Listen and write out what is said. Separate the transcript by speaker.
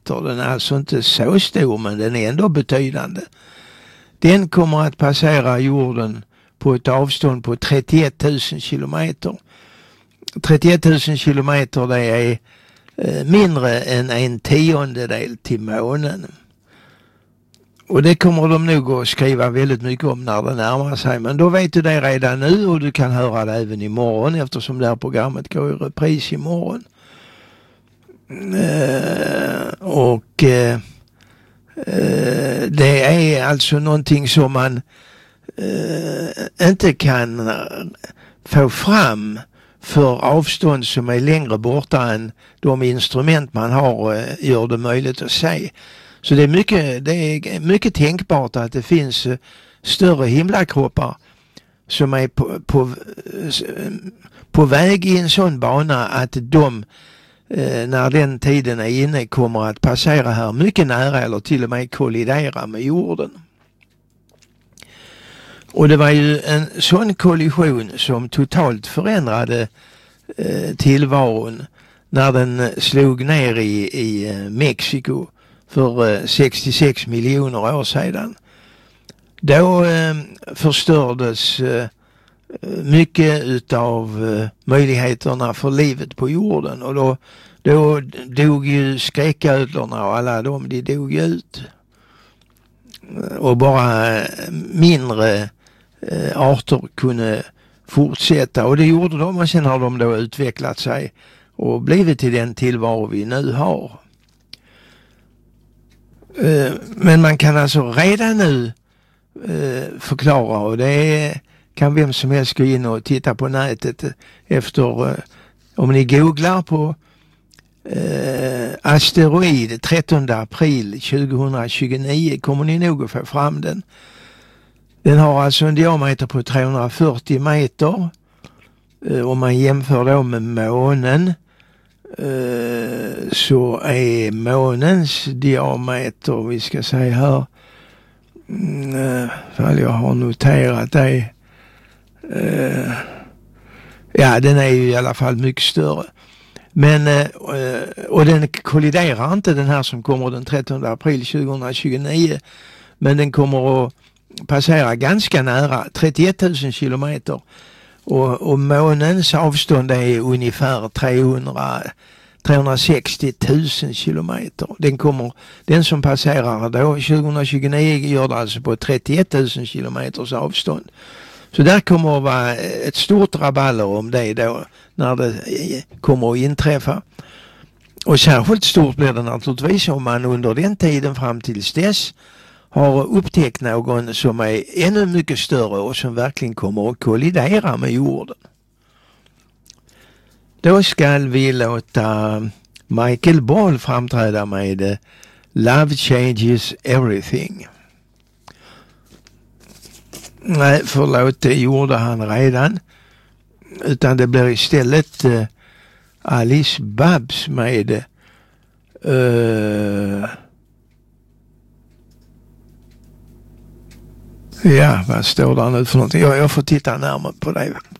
Speaker 1: kilometer. Den är alltså inte så stor, men den är ändå betydande. Den kommer att passera jorden på ett avstånd på 31 000 kilometer. 31 000 kilometer, det är mindre än 1/10 till månen. Och det kommer de nog att skriva väldigt mycket om när det närmar sig. Men då vet du det redan nu, och du kan höra det även imorgon, eftersom det här programmet går i repris imorgon. Det är alltså någonting som man inte kan få fram för avstånd som är längre borta än de instrument man har gör det möjligt att se. Så det är mycket tänkbart att det finns större himlakroppar som är på väg i en sån bana att de när den tiden är inne kommer att passera här mycket nära eller till och med kollidera med jorden. Och det var ju en sån kollision som totalt förändrade tillvaron när den slog ner i Mexiko för 66 miljoner år sedan. Då förstördes mycket utav möjligheterna för livet på jorden, och då dog ju skräcködlorna och alla de dog ut. Och bara mindre arter kunde fortsätta, och det gjorde de, och sen har de då utvecklat sig och blivit till den tillvaro vi nu har. Men man kan alltså redan nu förklara, och det kan vem som helst gå in och titta på nätet efter, om ni googlar på asteroid 13 april 2029 kommer ni nog att få fram den. Den har alltså en diameter på 340 meter. Om man jämför då med månen så är månens diameter, vi ska säga här, för jag har noterat det, ja, den är ju i alla fall mycket större. Men och den kolliderar inte, den här som kommer den 13 april 2029, men den kommer att passera ganska nära 31 000 kilometer, och månens avstånd är ungefär 360 000 kilometer. Den som passerar då 2029 gör det alltså på 31 000 kilometers avstånd. Så där kommer att vara ett stort rabalder om det då när det kommer att inträffa. Och särskilt stort blir det naturligtvis om man under den tiden fram tills dess har upptäckt någon som är ännu mycket större och som verkligen kommer att kollidera med jorden. Då ska vi låta Michael Ball framträda med Love Changes Everything. Nej, förlåt, det gjorde han redan. Utan det blir istället Alice Babs med ja, vad står där nu för någonting? Jag får titta närmare på det.